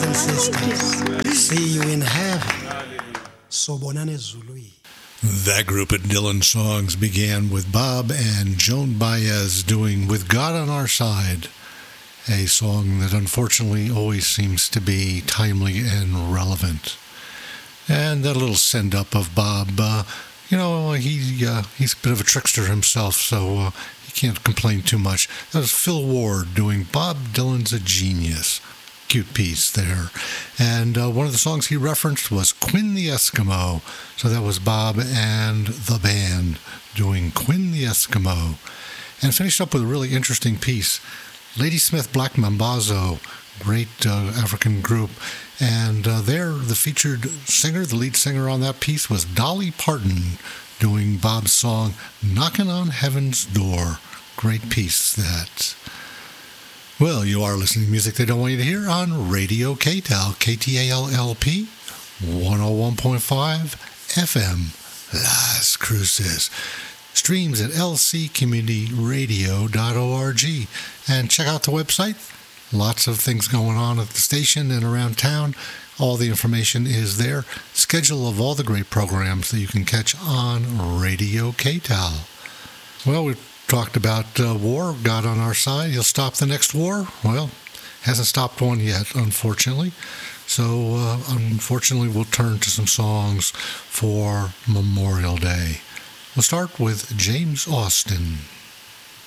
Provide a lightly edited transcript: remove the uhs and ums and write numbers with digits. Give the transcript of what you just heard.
and sisters. See you in heaven. Sobonane Zului. That group at Dylan Songs began with Bob and Joan Baez doing With God on Our Side, a song that unfortunately always seems to be timely and relevant. And that little send-up of Bob, he's a bit of a trickster himself, so he can't complain too much. That was Phil Ward doing Bob Dylan's a Genius. Cute piece there. And one of the songs he referenced was Quinn the Eskimo. So that was Bob and the band doing Quinn the Eskimo. And finished up with a really interesting piece. Ladysmith Black Mambazo, great African group. And there, the featured singer, the lead singer on that piece was Dolly Parton doing Bob's song Knockin' on Heaven's Door. Great piece that. Well, you are listening to music they don't want you to hear on Radio KTAL, KTALLP, 101.5 FM, Las Cruces. Streams at lccommunityradio.org. And check out the website. Lots of things going on at the station and around town. All the information is there. Schedule of all the great programs that you can catch on Radio KTAL. Well, we've talked about war, God on our side. He'll stop the next war. Well, hasn't stopped one yet, unfortunately. So, unfortunately, we'll turn to some songs for Memorial Day. We'll start with James Austin.